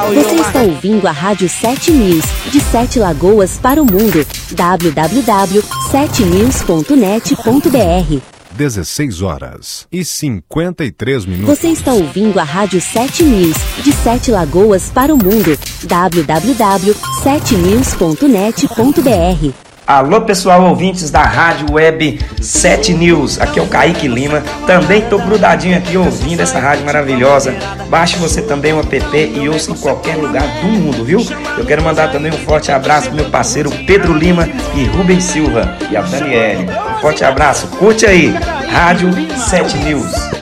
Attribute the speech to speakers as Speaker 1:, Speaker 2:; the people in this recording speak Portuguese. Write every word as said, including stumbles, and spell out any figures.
Speaker 1: Você está ouvindo a Rádio sete News, de Sete Lagoas para o mundo. w w w ponto sete news ponto net ponto b r.
Speaker 2: dezesseis horas e cinquenta e três minutos.
Speaker 1: Você está ouvindo a Rádio sete News, de Sete Lagoas para o mundo. w w w ponto sete news ponto net ponto b r.
Speaker 3: Alô pessoal, ouvintes da Rádio Web sete News, aqui é o Kaique Lima, também tô grudadinho aqui ouvindo essa rádio maravilhosa. Baixe você também o app e ouça em qualquer lugar do mundo, viu? Eu quero mandar também um forte abraço pro meu parceiro Pedro Lima e Rubens Silva e a Daniele. Um forte abraço, curte aí, Rádio sete News.